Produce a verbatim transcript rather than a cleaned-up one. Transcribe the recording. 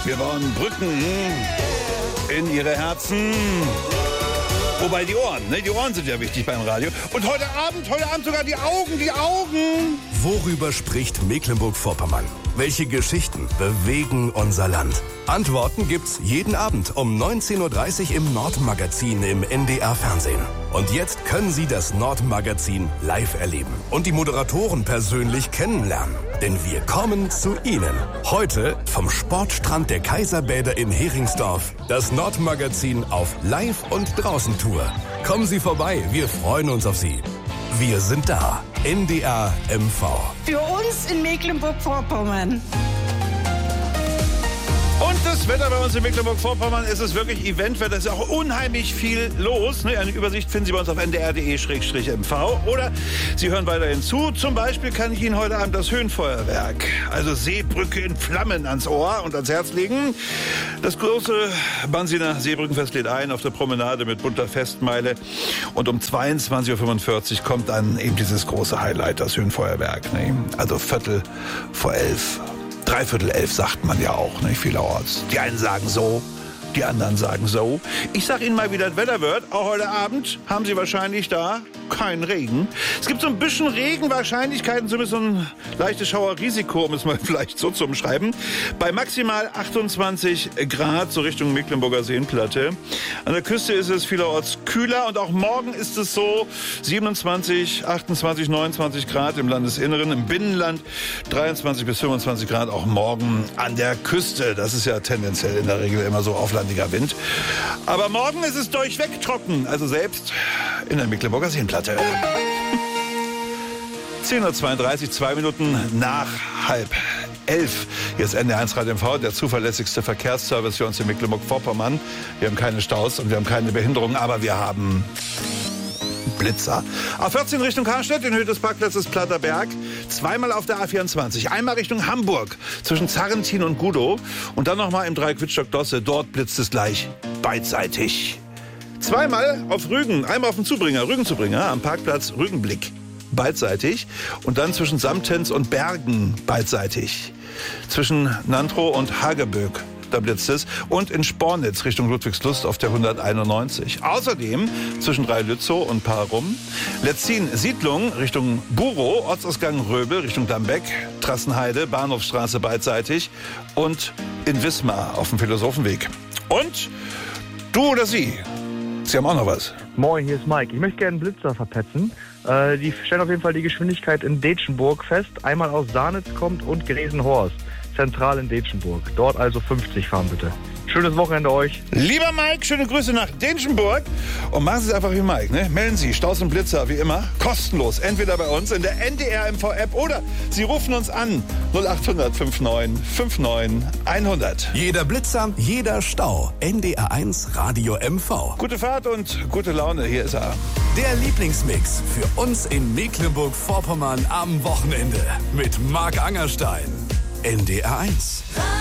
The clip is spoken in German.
Wir bauen Brücken in ihre Herzen. Wobei die Ohren, ne? Die Ohren sind ja wichtig beim Radio. Und heute Abend, heute Abend sogar die Augen, die Augen. Worüber spricht Mecklenburg-Vorpommern? Welche Geschichten bewegen unser Land? Antworten gibt's jeden Abend um neunzehn Uhr dreißig im Nordmagazin im N D R-Fernsehen. Und jetzt können Sie das Nordmagazin live erleben und die Moderatoren persönlich kennenlernen. Denn wir kommen zu Ihnen. Heute vom Sportstrand der Kaiserbäder in Heringsdorf. Das Nordmagazin auf Live- und Draußen-Tour. Kommen Sie vorbei, wir freuen uns auf Sie. Wir sind da. N D R M V. Für uns in Mecklenburg-Vorpommern. Und das Wetter bei uns in Mecklenburg-Vorpommern ist es wirklich Eventwetter. Es ist auch unheimlich viel los. Eine Übersicht finden Sie bei uns auf n d r punkt d e m v. Oder Sie hören weiterhin zu. Zum Beispiel kann ich Ihnen heute Abend das Höhenfeuerwerk, also Seebrücke in Flammen, ans Ohr und ans Herz legen. Das große Bansiner Seebrückenfest lädt ein auf der Promenade mit bunter Festmeile. Und um zweiundzwanzig Uhr fünfundvierzig kommt dann eben dieses große Highlight, das Höhenfeuerwerk. Also Viertel vor elf. Dreiviertel elf sagt man ja auch, nicht vielerorts. Die einen sagen so, die anderen sagen so. Ich sag Ihnen mal, wie das Wetter wird. Auch heute Abend haben Sie wahrscheinlich da keinen Regen. Es gibt so ein bisschen Regenwahrscheinlichkeiten, zumindest so ein leichtes Schauerrisiko, um es mal vielleicht so zu umschreiben. Bei maximal achtundzwanzig Grad, so Richtung Mecklenburger Seenplatte. An der Küste ist es vielerorts kühler und auch morgen ist es so siebenundzwanzig, achtundzwanzig, neunundzwanzig Grad im Landesinneren, im Binnenland dreiundzwanzig bis fünfundzwanzig Grad auch morgen an der Küste. Das ist ja tendenziell in der Regel immer so auflandiger Wind. Aber morgen ist es durchweg trocken, also selbst in der Mecklenburger Seenplatte. zehn Uhr zweiunddreißig, zwei Minuten nach halb elf. Hier ist N D R eins Radio M V, der zuverlässigste Verkehrsservice für uns in Mecklenburg-Vorpommern. Wir haben keine Staus und wir haben keine Behinderungen, aber wir haben Blitzer. A vierzehn Richtung Karstedt, in Höhe des Parkplatzes Platter Berg. Zweimal auf der A vierundzwanzig. Einmal Richtung Hamburg, zwischen Zarrentin und Gudow. Und dann nochmal im Dreieck Wittstock-Dosse. Dort blitzt es gleich beidseitig. Zweimal auf Rügen, einmal auf dem Zubringer, Rügenzubringer, am Parkplatz Rügenblick, beidseitig. Und dann zwischen Samtens und Bergen, beidseitig. Zwischen Nantrow und Hageböck, da blitzt es. Und in Spornitz Richtung Ludwigslust auf der hunderteinundneunzig. Außerdem zwischen Drei-Lützow und Parum. Letzin Siedlung Richtung Burow, Ortsausgang Röbel Richtung Dambeck, Trassenheide, Bahnhofstraße beidseitig. Und in Wismar auf dem Philosophenweg. Und du oder sie? Sie haben auch noch was. Moin, hier ist Mike. Ich möchte gerne einen Blitzer verpetzen. Äh, die stellen auf jeden Fall die Geschwindigkeit in Detschenburg fest. Einmal aus Sarnitz kommt und Gresenhorst. Zentral in Detschenburg. Dort also fünfzig fahren bitte. Schönes Wochenende euch. Lieber Mike, schöne Grüße nach Detschenburg. Und machen Sie es einfach wie Mike, ne? Melden Sie Staus und Blitzer, wie immer, kostenlos. Entweder bei uns in der N D R M V-App oder Sie rufen uns an. null acht hundert neunundfünfzig neunundfünfzig hundert. Jeder Blitzer, jeder Stau. N D R eins Radio M V. Gute Fahrt und gute Laune, hier ist er. Der Lieblingsmix für uns in Mecklenburg-Vorpommern am Wochenende. Mit Marc Angerstein. N D R eins.